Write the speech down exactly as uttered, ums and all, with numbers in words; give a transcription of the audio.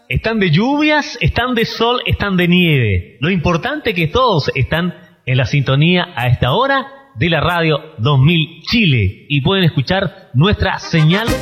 Están de lluvias, están de sol, están de nieve. Lo importante es que todos están en la sintonía a esta hora de la radio dos mil Chile y pueden escuchar nuestra señal